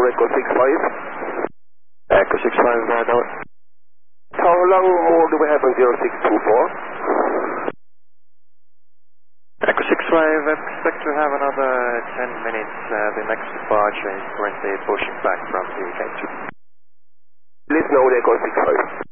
Echo 65. Echo 65, know it. How long more do we have on 0624? Echo 65, expect to have another 10 minutes. The next departure is currently pushing back from the gate. Please know the Echo 65.